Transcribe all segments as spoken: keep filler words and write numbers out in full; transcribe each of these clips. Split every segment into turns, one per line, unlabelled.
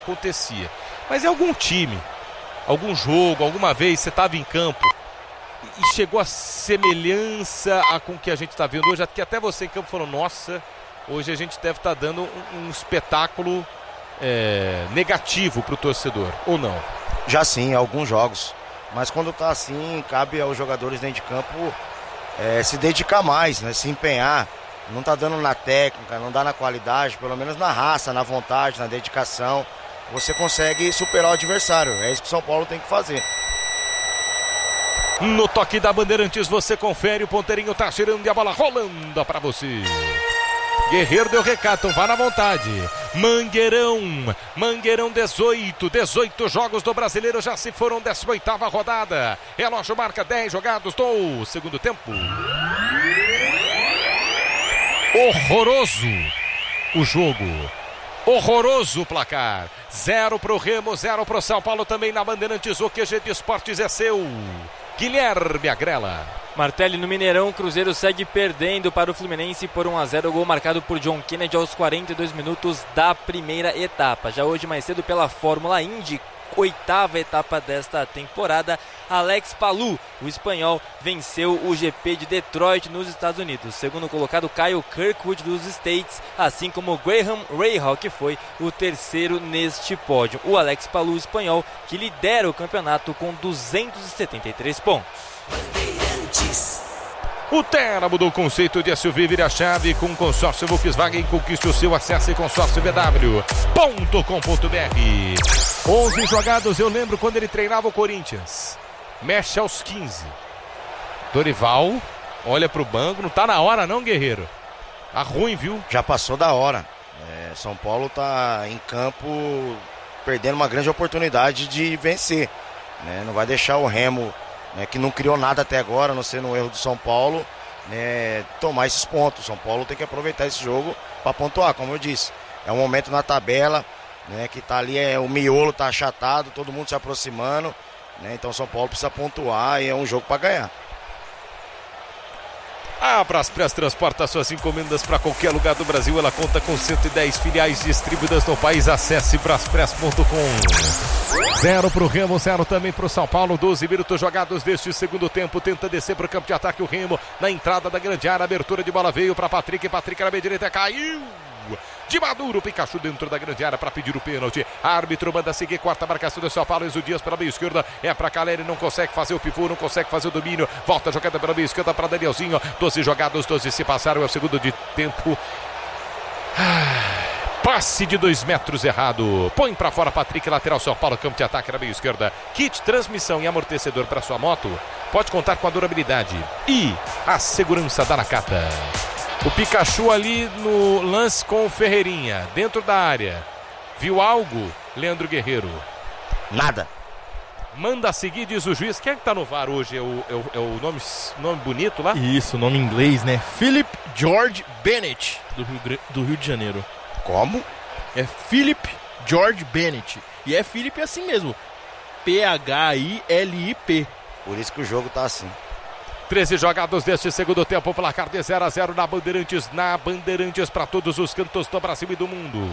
acontecia. Mas é algum time, algum jogo, alguma vez você estava em campo e chegou a semelhança a com o que a gente está vendo hoje, que até você em campo falou, nossa, hoje a gente deve estar tá dando um, um espetáculo é, negativo para o torcedor, ou não?
Já sim, alguns jogos. Mas quando está assim, cabe aos jogadores dentro de campo é, se dedicar mais, né, se empenhar. Não está dando na técnica, não dá na qualidade, pelo menos na raça, na vontade, na dedicação. Você consegue superar o adversário. É isso que o São Paulo tem que fazer.
No toque da Bandeirantes você confere, o ponteirinho tá girando e a bola rolando pra você. Guerreiro deu recado, então vá na vontade. Mangueirão, Mangueirão dezoito, dezoito jogos do Brasileiro, já se foram, décima oitava rodada. Relógio marca dez jogados do segundo tempo. Horroroso o jogo. Horroroso o placar. Zero pro Remo, zero pro São Paulo também na Bandeirantes. O Q G de Esportes é seu. Guilherme Agrela.
Martelli, no Mineirão, o Cruzeiro segue perdendo para o Fluminense por um a zero. O gol marcado por John Kennedy aos quarenta e dois minutos da primeira etapa. Já hoje mais cedo pela Fórmula Indy, oitava etapa desta temporada, Alex Palou, o espanhol, venceu o G P de Detroit nos Estados Unidos. Segundo colocado, Kyle Kirkwood dos States, assim como Graham Rahal, que foi o terceiro neste pódio. O Alex Palou, espanhol, que lidera o campeonato com duzentos e setenta e três pontos.
O Terra mudou o conceito de S U V, vira a chave com o consórcio Volkswagen, conquiste o seu, acesso em consórcio b w ponto com ponto b r. onze jogados, eu lembro quando ele treinava o Corinthians. Mexe aos quinze. Dorival olha pro banco, não tá na hora não, guerreiro. Tá ruim, viu?
Já passou da hora. É, São Paulo tá em campo perdendo uma grande oportunidade de vencer, né? Não vai deixar o Remo, né, que não criou nada até agora, a não ser no erro do São Paulo, né, tomar esses pontos. São Paulo tem que aproveitar esse jogo para pontuar, como eu disse. É um momento na tabela, né, que tá ali, é, o miolo tá achatado, todo mundo se aproximando, né, então São Paulo precisa pontuar e é um jogo para ganhar.
A Braspress transporta suas encomendas para qualquer lugar do Brasil. Ela conta com cento e dez filiais distribuídas no país. Acesse braspress ponto com. Zero para o Remo, zero também para o São Paulo. doze minutos jogados deste segundo tempo. Tenta descer para o campo de ataque o Remo. Na entrada da grande área, abertura de bola veio para Patrick. Patrick na meia direita, caiu. De Maduro, Pikachu dentro da grande área para pedir o pênalti. Árbitro manda seguir, quarta marcação do São Paulo. Enzo Dias pela meia esquerda, é para Caleri, não consegue fazer o pivô, não consegue fazer o domínio. Volta a jogada pela meia esquerda para Danielzinho. doze jogados, doze se passaram, é o segundo de tempo. Passe de dois metros errado. Põe para fora Patrick, lateral São Paulo, campo de ataque na meia esquerda. Kit, transmissão e amortecedor para sua moto. Pode contar com a durabilidade e a segurança da Nakata. O Pikachu ali no lance com o Ferreirinha, dentro da área. Viu algo, Leandro Guerreiro?
Nada.
Manda seguir, diz o juiz. Quem é que tá no V A R hoje? É o, é o, é o nome, nome bonito lá?
Isso, nome em inglês, né? Philip George Bennett, do Rio, do Rio de Janeiro.
Como?
É Philip George Bennett. E é Philip assim mesmo. P H I L I P.
Por isso que o jogo tá assim.
treze jogados deste segundo tempo, placar de zero a zero na Bandeirantes, na Bandeirantes para todos os cantos do Brasil e do mundo.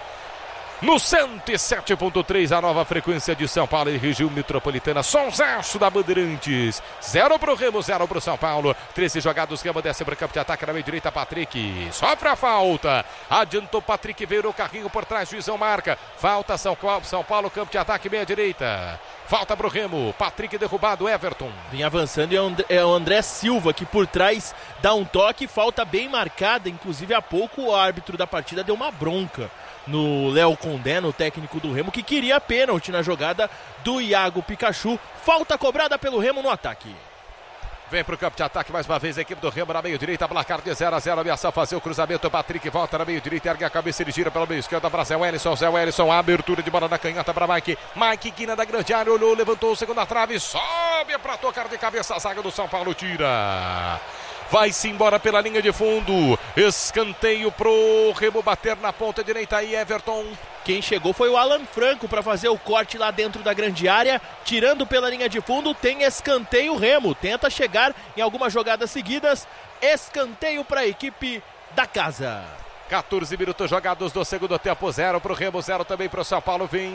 No cento e sete ponto três, a nova frequência de São Paulo e região metropolitana. Sonsaço da Bandeirantes. Zero pro Remo, zero pro São Paulo. treze jogados, Remo desce para o campo de ataque na meia direita, Patrick. Sofre a falta. Adiantou Patrick, virou o carrinho por trás, juizão marca. Falta São Paulo, São Paulo, campo de ataque, meia direita. Falta pro Remo, Patrick derrubado, Everton.
Vem avançando e é o André, é o André Silva que por trás dá um toque, falta bem marcada. Inclusive há pouco o árbitro da partida deu uma bronca no Léo Condé, no técnico do Remo, que queria pênalti na jogada do Iago Pikachu. Falta cobrada pelo Remo no ataque.
Vem pro campo de ataque mais uma vez a equipe do Remo na meio direita, placar de zero a zero, ameaça fazer o cruzamento, Patrick volta na meio direita, ergue a cabeça, ele gira pela meio esquerda para Zé Wellison, Zé Wellison, abertura de bola na canhota para Mike, Mike Guina da grande área, olhou, levantou, segunda trave, sobe para tocar de cabeça, a zaga do São Paulo tira. Vai-se embora pela linha de fundo. Escanteio pro Remo bater na ponta direita aí, Everton.
Quem chegou foi o Alan Franco para fazer o corte lá dentro da grande área. Tirando pela linha de fundo, tem escanteio Remo. Tenta chegar em algumas jogadas seguidas. Escanteio para a equipe da casa.
quatorze minutos jogados do segundo tempo, zero pro Remo, zero também pro São Paulo. Vem